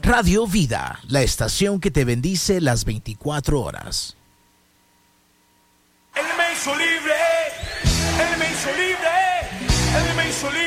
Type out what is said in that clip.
Radio Vida, la estación que te bendice las 24 horas. Él me hizo libre, Él me hizo libre, Él me hizo libre.